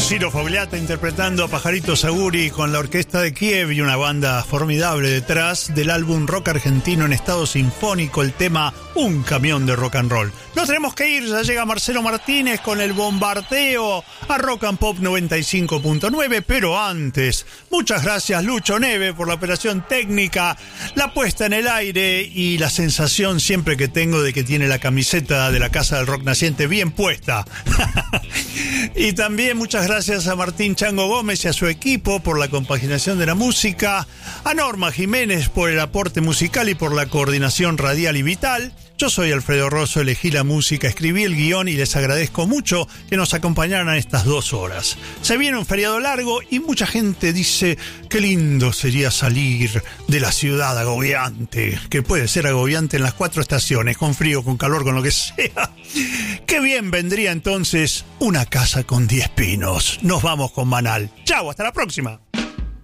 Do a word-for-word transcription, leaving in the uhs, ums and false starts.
Ciro Fogliata interpretando a Pajarito Saguri con la orquesta de Kiev y una banda formidable detrás del álbum rock argentino en estado sinfónico, el tema Un Camión de Rock and Roll. Nos tenemos que ir, ya llega Marcelo Martínez con el bombardeo a Rock and Pop noventa y cinco punto nueve, pero antes, muchas gracias Lucho Neve por la operación técnica, la puesta en el aire y la sensación siempre que tengo de que tiene la camiseta de la Casa del Rock Naciente bien puesta. Y también muchas gracias a Martín Chango Gómez y a su equipo por la compaginación de la música, a Norma Jiménez por el aporte musical y por la coordinación radial y vital. Yo soy Alfredo Rosso, elegí la música, escribí el guión y les agradezco mucho que nos acompañaran estas dos horas. Se viene un feriado largo y mucha gente dice qué lindo sería salir de la ciudad agobiante, que puede ser agobiante en las cuatro estaciones, con frío, con calor, con lo que sea. Qué bien vendría entonces una casa con diez pinos. Nos vamos con Manal. Chau, hasta la próxima.